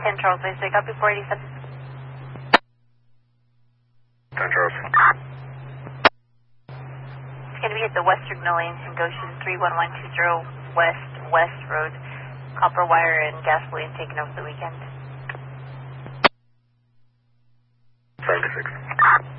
10 Charles Basic, copy 487. 10 Charles. It's going to be at the Western Lane in Goshen, 31120 West Road. Copper wire and gasoline taken over the weekend. 76.